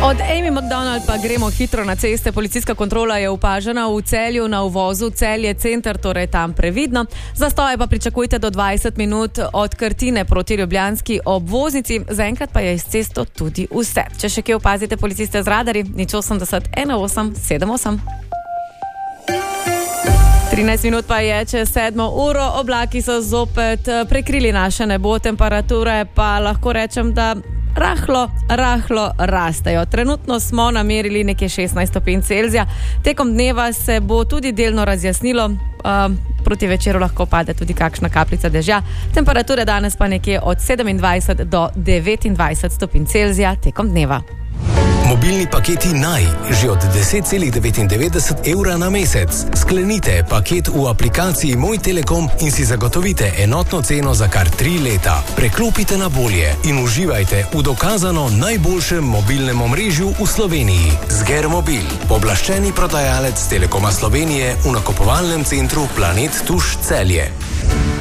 Od Amy McDonald pa gremo hitro na ceste. Policijska kontrola je opažena v Celju na uvozu Celje center, torej tam previdno. Zastoje pa pričakujte do 20 minut od Krtine proti ljubljanski obvoznici. Zaenkrat pa je iz cesto tudi vse. Če še kje opazite policiste z radarji, 080 18 78. 13 minut pa je čez 7 uro, oblaki so zopet prekrili naše nebo, temperature pa lahko rečem, da rahlo rastejo. Trenutno smo namerili nekje 16 stopinj Celzija. Tekom dneva se bo tudi delno razjasnilo, proti večeru lahko pade tudi kakšna kapljica dežja. Temperature danes pa nekje od 27 do 29 stopinj Celzija tekom dneva. Mobilni paketi Naj, že od 10,99 evra na mesec. Sklenite paket v aplikaciji Moj Telekom in si zagotovite enotno ceno za kar 3 leta. Preklopite na bolje in uživajte v dokazano najboljšem mobilnem omrežju v Sloveniji. Zgermobil, pooblaščeni prodajalec Telekoma Slovenije v nakupovalnem centru Planet Tuš Celje.